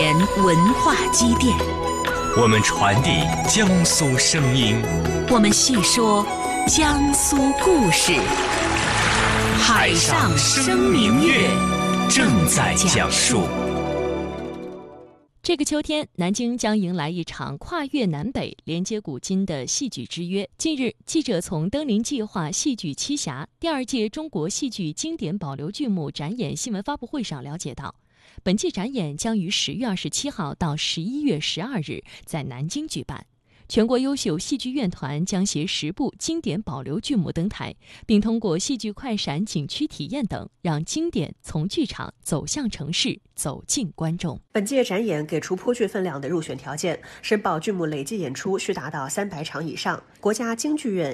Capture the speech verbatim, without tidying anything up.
年文化积淀， 我们传递江苏声音， 我们细说江苏故事。海上生明月正在讲述。 这个秋天，南京将迎来一场跨越南北、连接古今的戏剧之约。近日，记者从登临计划戏剧栖霞第二届中国戏剧经典保留剧目展演新闻发布会上了解到，本届展演将于十月二十七号到十一月十二日在南京举办。全国优秀戏剧院团将携十部经典保留剧目登台，并通过戏剧快闪、景区体验等，让经典从剧场走向城市，走进观众。 本届展演给出颇具分量的入选条件，申报剧目累计演出需达到三百场以上。国家京剧院